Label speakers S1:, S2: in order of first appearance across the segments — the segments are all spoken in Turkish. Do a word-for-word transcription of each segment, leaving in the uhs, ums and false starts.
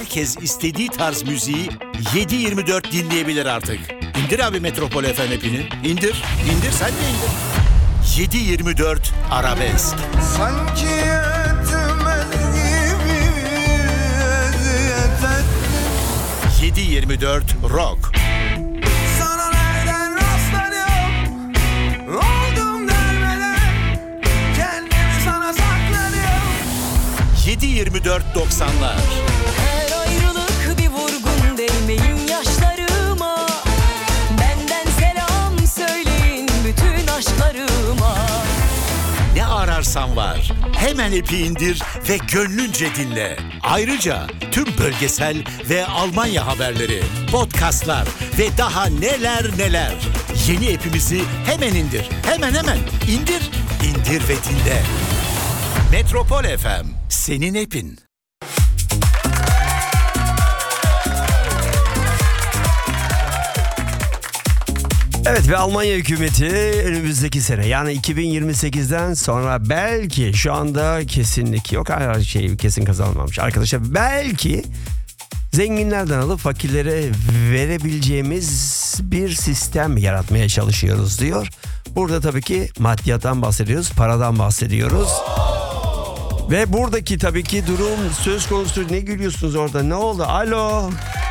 S1: herkes istediği tarz müziği yedi yirmi dört dinleyebilir artık. İndir abi Metropol F M app'ini. İndir, indir sen de indir. yedi yirmi dört Arabesk.
S2: Sanki yetmez gibi eziyet ettim.
S1: yedi yirmi dört Rock.
S2: Sana nereden rastladım, oldum dermeden, kendimi sana sakladım.
S1: yedi yirmi dört doksanlar.
S3: Her ayrılık bir vurgun, değmeyin yaşlarıma. Benden selam söyleyin bütün aşklarıma.
S1: Ne ararsan var. Hemen app'i indir ve gönlünce dinle. Ayrıca tüm bölgesel ve Almanya haberleri, podcastlar ve daha neler neler. Yeni app'imizi hemen indir. Hemen hemen indir, indir ve dinle. Metropol F M, senin app'in.
S4: Evet ve Almanya hükümeti önümüzdeki sene yani iki bin yirmi sekizden sonra belki şu anda kesinlik yok, her şey kesin kazanılmamış arkadaşlar, belki zenginlerden alıp fakirlere verebileceğimiz bir sistem yaratmaya çalışıyoruz diyor. Burada tabii ki maddiyattan bahsediyoruz, paradan bahsediyoruz. Ve buradaki tabii ki durum söz konusu. Ne gülüyorsunuz orada, ne oldu, alo?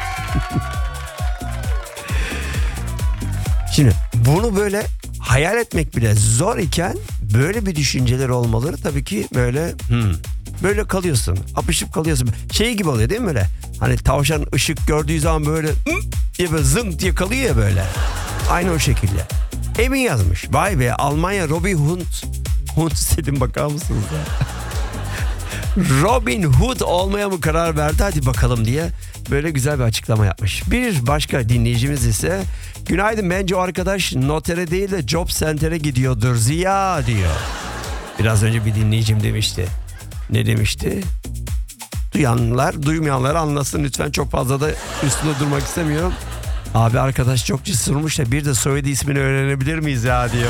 S4: Şimdi bunu böyle hayal etmek bile zor iken böyle bir düşünceler olmaları tabii ki böyle hmm, böyle kalıyorsun, apışıp kalıyorsun. Şey gibi oluyor değil mi böyle? Hani tavşan ışık gördüğü zaman böyle hmm, diye böyle zınk diye kalıyor ya böyle. Aynı o şekilde. Emin yazmış. Vay be, Almanya Robin Hood. Hood dedim, bakar mısınız ya? Robin Hood olmaya mı karar verdi, hadi bakalım diye böyle güzel bir açıklama yapmış. Bir başka dinleyicimiz ise günaydın, bence o arkadaş notere değil de job center'e gidiyordur Ziya diyor. Biraz önce bir dinleyicim demişti. Ne demişti? Duyanlar duymayanlar anlasın lütfen, çok fazla da üstünde durmak istemiyorum. Abi arkadaş çok cesurmuş da bir de soyadı ismini öğrenebilir miyiz ya diyor.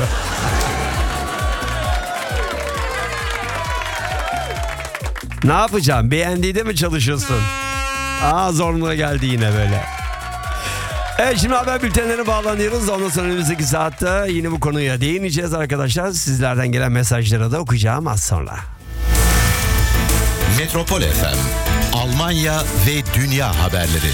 S4: Ne yapacağım? Beğendiğinde mi çalışıyorsun? Aa, zoruna geldi yine böyle. Evet, şimdi haber bültenlerine bağlanıyoruz. Ondan sonra önümüzdeki saatte yine bu konuya değineceğiz arkadaşlar. Sizlerden gelen mesajları da okuyacağım az sonra.
S1: Metropol F M, Almanya ve dünya haberleri.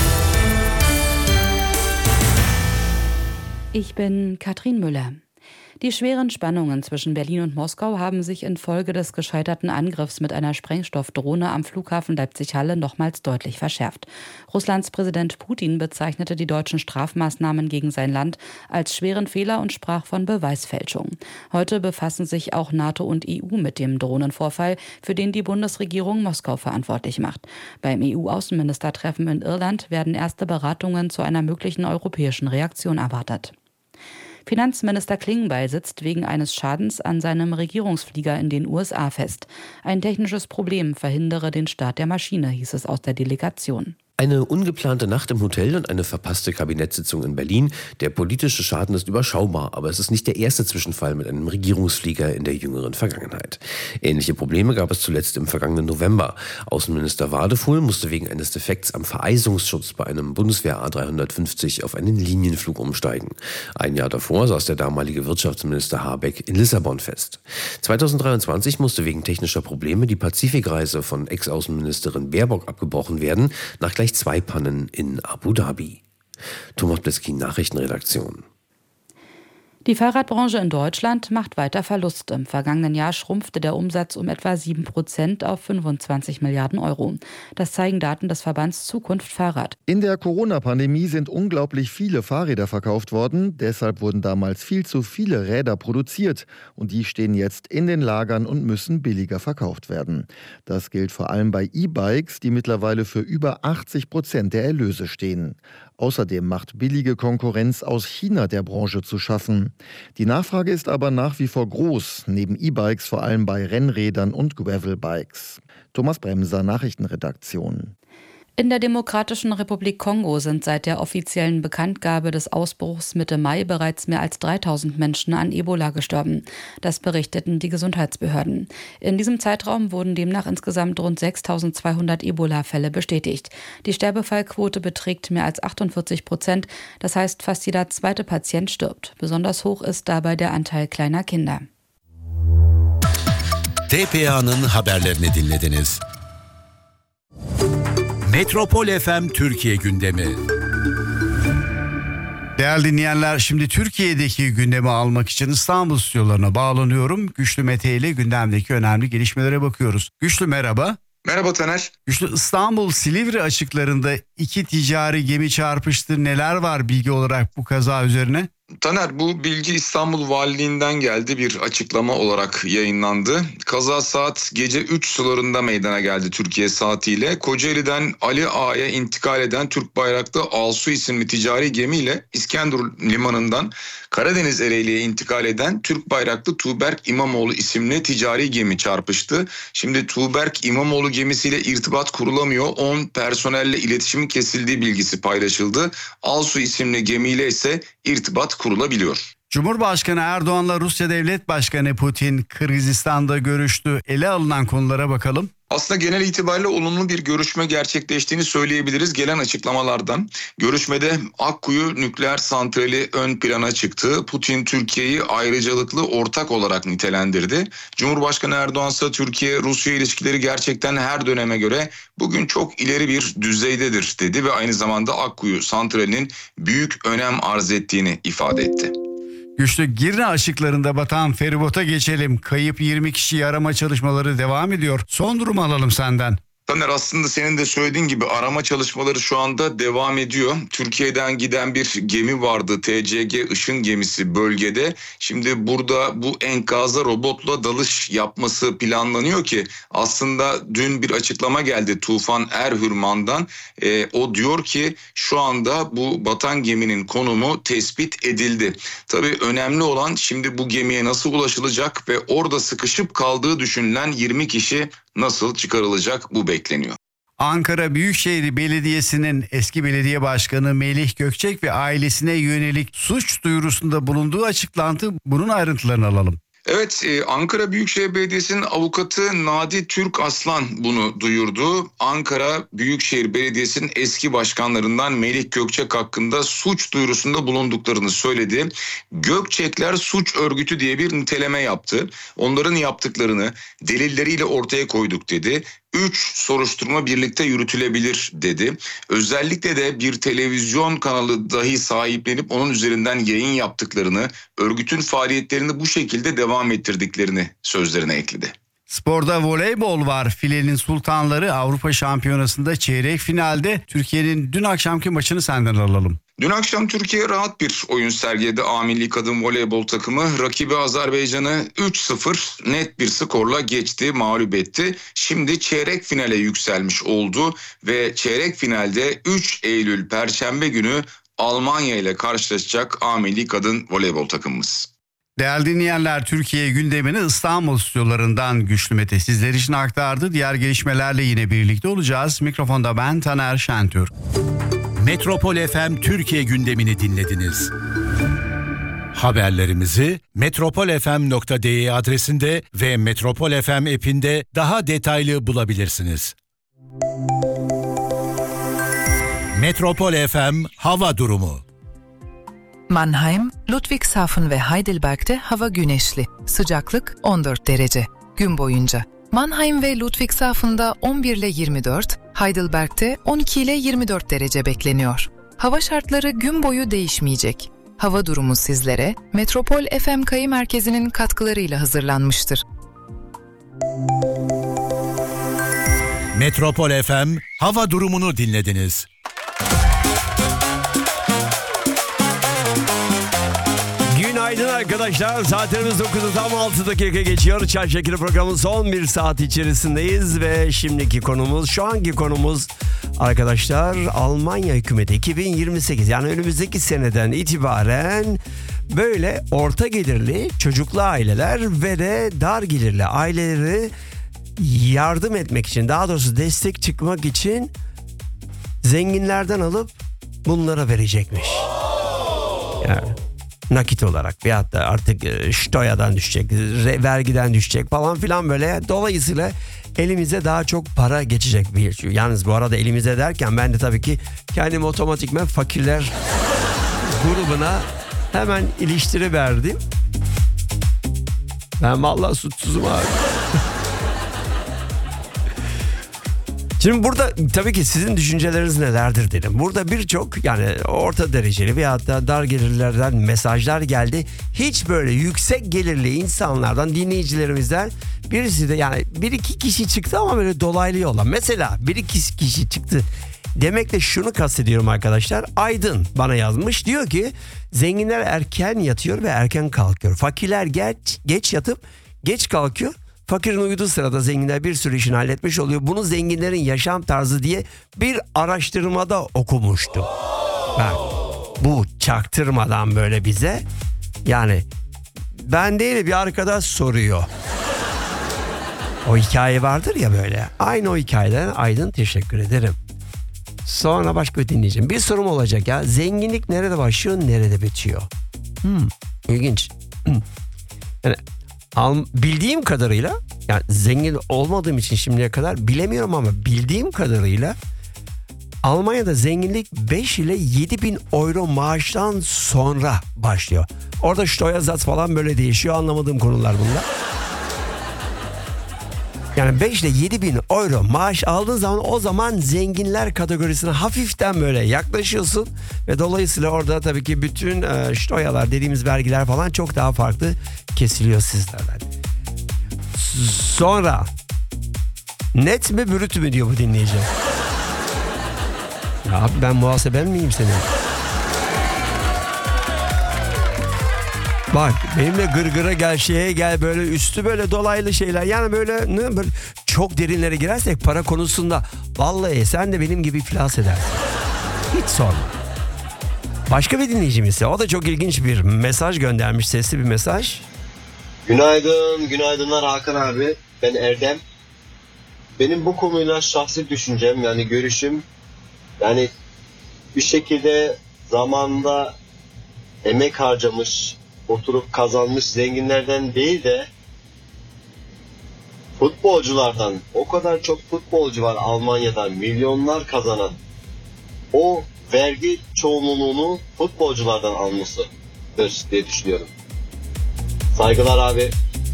S5: Ich bin Katrin Müller. Die schweren Spannungen zwischen Berlin und Moskau haben sich infolge des gescheiterten Angriffs mit einer Sprengstoffdrohne am Flughafen Leipzig-Halle nochmals deutlich verschärft. Russlands Präsident Putin bezeichnete die deutschen Strafmaßnahmen gegen sein Land als schweren Fehler und sprach von Beweisfälschung. Heute befassen sich auch NATO und E U mit dem Drohnenvorfall, für den die Bundesregierung Moskau verantwortlich macht. Beim E U-Außenministertreffen in Irland werden erste Beratungen zu einer möglichen europäischen Reaktion erwartet. Finanzminister Klingbeil sitzt wegen eines Schadens an seinem Regierungsflieger in den U S A fest. Ein technisches Problem verhindere den Start der Maschine, hieß es aus der Delegation.
S6: Eine ungeplante Nacht im Hotel und eine verpasste Kabinettssitzung in Berlin. Der politische Schaden ist überschaubar, aber es ist nicht der erste Zwischenfall mit einem Regierungsflieger in der jüngeren Vergangenheit. Ähnliche Probleme gab es zuletzt im vergangenen November. Außenminister Wadefuhl musste wegen eines Defekts am Vereisungsschutz bei einem Bundeswehr A dreihundertfünfzig auf einen Linienflug umsteigen. Ein Jahr davor saß der damalige Wirtschaftsminister Habeck in Lissabon fest. zweitausenddreiundzwanzig musste wegen technischer Probleme die Pazifikreise von Ex-Außenministerin Baerbock abgebrochen werden, nach gleich zwei Pannen in Abu Dhabi. Thomas Blitzky, Nachrichtenredaktion.
S5: Die Fahrradbranche in Deutschland macht weiter Verlust. Im vergangenen Jahr schrumpfte der Umsatz um etwa sieben Prozent auf fünfundzwanzig Milliarden Euro. Das zeigen Daten des Verbands Zukunft Fahrrad.
S7: In der Corona-Pandemie sind unglaublich viele Fahrräder verkauft worden. Deshalb wurden damals viel zu viele Räder produziert. Und die stehen jetzt in den Lagern und müssen billiger verkauft werden. Das gilt vor allem bei E-Bikes, die mittlerweile für über achtzig Prozent der Erlöse stehen. Außerdem macht billige Konkurrenz aus China der Branche zu schaffen. Die Nachfrage ist aber nach wie vor groß, neben E-Bikes vor allem bei Rennrädern und Gravelbikes. Thomas Bremser, Nachrichtenredaktion.
S5: In der Demokratischen Republik Kongo sind seit der offiziellen Bekanntgabe des Ausbruchs Mitte Mai bereits mehr als dreitausend Menschen an Ebola gestorben. Das berichteten die Gesundheitsbehörden. In diesem Zeitraum wurden demnach insgesamt rund sechstausendzweihundert Ebola-Fälle bestätigt. Die Sterbefallquote beträgt mehr als achtundvierzig Prozent. Das heißt, fast jeder zweite Patient stirbt. Besonders hoch ist dabei der Anteil kleiner Kinder.
S1: T P A'nın haberlerini dinlediniz. Metropol F M Türkiye gündemi.
S8: Değerli dinleyenler, şimdi Türkiye'deki gündemi almak için İstanbul stüdyolarına bağlanıyorum. Güçlü Mete ile gündemdeki önemli gelişmelere bakıyoruz. Güçlü merhaba.
S9: Merhaba Taner.
S8: Güçlü, İstanbul Silivri açıklarında iki ticari gemi çarpıştı. Neler var bilgi olarak bu kaza üzerine?
S9: Taner, bu bilgi İstanbul Valiliğinden geldi, bir açıklama olarak yayınlandı. Kaza saat gece üç sularında meydana geldi Türkiye saatiyle. Kocaeli'den Ali Ağa'ya intikal eden Türk bayraklı Alsu isimli ticari gemiyle İskenderun limanından Karadeniz Ereğli'ye intikal eden Türk bayraklı Tuğberk İmamoğlu isimli ticari gemi çarpıştı. Şimdi Tuğberk İmamoğlu gemisiyle irtibat kurulamıyor. on personelle iletişimin kesildiği bilgisi paylaşıldı. Alsu isimli gemiyle ise irtibat kurulabiliyor.
S8: Cumhurbaşkanı Erdoğan'la Rusya Devlet Başkanı Putin Kırgızistan'da görüştü. Ele alınan konulara bakalım.
S9: Aslında genel itibariyle olumlu bir görüşme gerçekleştiğini söyleyebiliriz gelen açıklamalardan. Görüşmede Akkuyu nükleer santrali ön plana çıktı. Putin Türkiye'yi ayrıcalıklı ortak olarak nitelendirdi. Cumhurbaşkanı Erdoğan ise Türkiye-Rusya ilişkileri gerçekten her döneme göre bugün çok ileri bir düzeydedir dedi ve aynı zamanda Akkuyu santralinin büyük önem arz ettiğini ifade etti.
S8: Güçlü, Girne açıklarında batan feribota geçelim. Kayıp yirmi kişi arama çalışmaları devam ediyor. Son durumu alalım senden.
S9: Taner, aslında senin de söylediğin gibi arama çalışmaları şu anda devam ediyor. Türkiye'den giden bir gemi vardı, T C G Işın gemisi bölgede. Şimdi burada bu enkaza robotla dalış yapması planlanıyor ki aslında dün bir açıklama geldi Tufan Erhürman'dan. E, o diyor ki şu anda bu batan geminin konumu tespit edildi. Tabii önemli olan şimdi bu gemiye nasıl ulaşılacak ve orada sıkışıp kaldığı düşünülen yirmi kişi nasıl çıkarılacak, bu bekleniyor.
S8: Ankara Büyükşehir Belediyesi'nin eski belediye başkanı Melih Gökçek ve ailesine yönelik suç duyurusunda bulunduğu açıklandı. Bunun ayrıntılarını alalım.
S9: Evet, Ankara Büyükşehir Belediyesi'nin avukatı Nadi Türk Aslan bunu duyurdu. Ankara Büyükşehir Belediyesi'nin eski başkanlarından Melih Gökçek hakkında suç duyurusunda bulunduklarını söyledi. Gökçekler suç örgütü diye bir niteleme yaptı. Onların yaptıklarını delilleriyle ortaya koyduk dedi. Üç soruşturma birlikte yürütülebilir dedi. Özellikle de bir televizyon kanalı dahi sahiplenip onun üzerinden yayın yaptıklarını, örgütün faaliyetlerini bu şekilde devam ettirdiklerini sözlerine ekledi.
S8: Sporda voleybol var. Filenin Sultanları Avrupa Şampiyonası'nda çeyrek finalde. Türkiye'nin dün akşamki maçını senden alalım.
S9: Dün akşam Türkiye rahat bir oyun sergiledi. A Milli Kadın Voleybol takımı rakibi Azerbaycan'ı üç sıfır net bir skorla geçti, mağlup etti. Şimdi çeyrek finale yükselmiş oldu ve çeyrek finalde üç Eylül Perşembe günü Almanya ile karşılaşacak A Milli Kadın Voleybol takımımız.
S8: Değerli dinleyenler, Türkiye gündemini İstanbul stüdyolarından Güçlü Mete sizler için aktardı. Diğer gelişmelerle yine birlikte olacağız. Mikrofonda ben Taner Şentürk.
S1: Metropol F M Türkiye gündemini dinlediniz. Haberlerimizi metropol f m nokta d e adresinde ve Metropol F M app'inde daha detaylı bulabilirsiniz. Metropol F M hava durumu.
S10: Mannheim, Ludwigshafen ve Heidelberg'te hava güneşli. Sıcaklık on dört derece. Gün boyunca. Mannheim ve Ludwigshafen'da on bir ile yirmi dört, Heidelberg'te on iki ile yirmi dört derece bekleniyor. Hava şartları gün boyu değişmeyecek. Hava durumu sizlere Metropol F M Kayı Merkezi'nin katkılarıyla hazırlanmıştır.
S1: Metropol F M hava durumunu dinlediniz.
S4: Günaydın arkadaşlar. Saatlerimiz dokuzu tam altı dakika geçiyor. Çarşakiri programın son bir saat içerisindeyiz ve şimdiki konumuz, şu anki konumuz arkadaşlar Almanya hükümeti iki bin yirmi sekiz, yani önümüzdeki seneden itibaren böyle orta gelirli çocuklu aileler ve de dar gelirli aileleri yardım etmek için, daha doğrusu destek çıkmak için zenginlerden alıp bunlara verecekmiş. Yani nakit olarak veyahut da artık e, ştoyadan düşecek, re, vergiden düşecek falan filan böyle. Dolayısıyla elimize daha çok para geçecek bir. Yalnız bu arada elimize derken ben de tabii ki kendimi otomatikman fakirler grubuna hemen iliştiriverdim. Ben vallahi suçsuzum abi. Şimdi burada tabii ki sizin düşünceleriniz nelerdir dedim. Burada birçok yani orta dereceli veyahut da dar gelirlerden mesajlar geldi. Hiç böyle yüksek gelirli insanlardan, dinleyicilerimizden birisi de yani bir iki kişi çıktı ama böyle dolaylı yolla. Mesela bir iki kişi çıktı. Demekle şunu kastediyorum arkadaşlar. Aydın bana yazmış. Diyor ki zenginler erken yatıyor ve erken kalkıyor. Fakirler geç, geç yatıp geç kalkıyor. Fakirin uyuduğu sırada zenginler bir sürü işini halletmiş oluyor. Bunu zenginlerin yaşam tarzı diye bir araştırmada okumuştum. Bak bu çaktırmadan böyle bize yani ben değil bir arkadaş soruyor. O hikaye vardır ya böyle. Aynı o hikayeden Aydın teşekkür ederim. Sonra başka bir dinleyeceğim. Bir sorum olacak ya. Zenginlik nerede başlıyor, nerede bitiyor? Hmm, ilginç. Yani bildiğim kadarıyla yani zengin olmadığım için şimdiye kadar bilemiyorum ama bildiğim kadarıyla Almanya'da zenginlik beş ile yedi bin euro maaştan sonra başlıyor. Orada Steuersatz falan böyle değişiyor. Anlamadığım konular bunlar. Yani beş ile yedi bin euro maaş aldığın zaman o zaman zenginler kategorisine hafiften böyle yaklaşıyorsun. Ve dolayısıyla orada tabii ki bütün e, Steuerler dediğimiz vergiler falan çok daha farklı kesiliyor sizlerden. Sonra net mi brüt mü diyor bu dinleyici. Ya abi ben muhaseben miyim senin? Bak benimle gırgıra gel şeye gel böyle üstü böyle dolaylı şeyler. Yani böyle, ne, böyle çok derinlere girersek para konusunda vallahi sen de benim gibi iflas edersin. Hiç sorma. Başka bir dinleyicimiz ise o da çok ilginç bir mesaj göndermiş, sesli bir mesaj.
S11: Günaydın, günaydınlar Hakan abi. Ben Erdem. Benim bu konuyla şahsi düşüncem yani görüşüm yani bir şekilde zamanda emek harcamış, oturup kazanmış zenginlerden değil de futbolculardan, o kadar çok futbolcu var Almanya'da milyonlar kazanan, o vergi çoğunluğunu futbolculardan almasıdır diye düşünüyorum. Saygılar abi.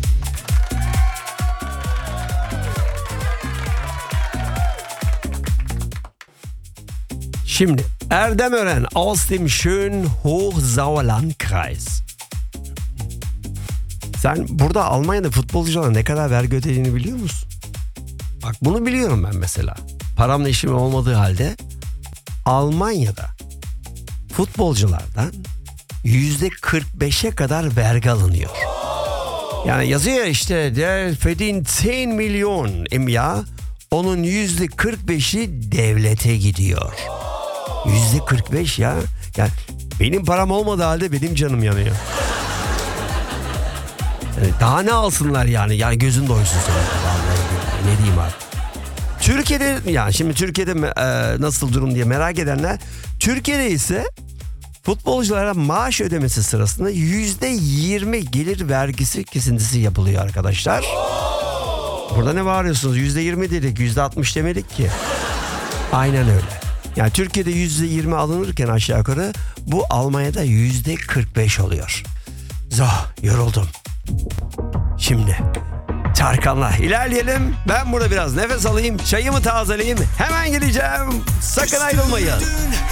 S4: Şimdi Erdem Ören aus dem schönen Hochsauerlandkreis. Sen burada Almanya'da futbolculara ne kadar vergi ödediğini biliyor musun? Bak bunu biliyorum ben mesela. Paramla işim olmadığı halde Almanya'da futbolculardan yüzde kırk beşe kadar vergi alınıyor. Yani yazıyor işte der verdient on milyon im Jahr. Onun yüzde kırk beşi devlete gidiyor. Yüzde kırk beş ya. Yani benim param olmadığı halde benim canım yanıyor. Yani daha ne alsınlar yani? Yani gözün doysun senin. Vallahi ne diyeyim abi. Türkiye'de yani şimdi Türkiye'de e, nasıl durum diye merak edenler, Türkiye'de ise futbolculara maaş ödemesi sırasında yüzde yirmi gelir vergisi kesintisi yapılıyor arkadaşlar. Burada ne bağırıyorsunuz? yüzde yirmi dedik, yüzde altmış demedik ki. Aynen öyle. Yani Türkiye'de yüzde yirmi alınırken aşağı yukarı bu Almanya'da yüzde kırk beş oluyor. Zo, yoruldum. Şimdi Tarkan'la ilerleyelim. Ben burada biraz nefes alayım, çayımı tazeleyeyim. Hemen geleceğim. Sakın ayrılmayın.